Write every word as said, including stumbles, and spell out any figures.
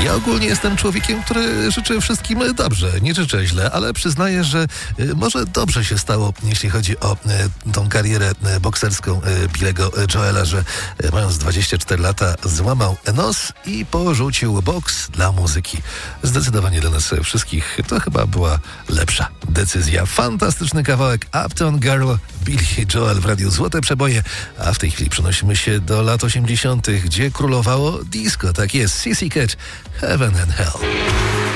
Ja ogólnie jestem człowiekiem, który życzy wszystkim dobrze, nie życzę źle, ale przyznaję, że y, może dobrze się stało, jeśli chodzi o y, tą karierę y, bokserską y, Billy'ego Joela, że y, mając dwadzieścia cztery lata złamał nos i porzucił boks dla muzyki. Zdecydowanie dla nas wszystkich to chyba była lepsza decyzja. Fantastyczny kawałek Uptown Girl, Billy Joel w Radiu Złote Przeboje, a w tej chwili przenosimy się do lat osiemdziesiątych, gdzie królowało disco. Tak jest, C C Catch, Heaven and Hell.